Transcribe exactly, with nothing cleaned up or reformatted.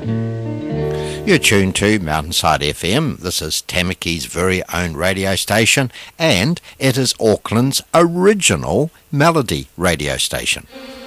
You're tuned to Mountainside F M. This is Tamaki's very own radio station, and it is Auckland's original melody radio station.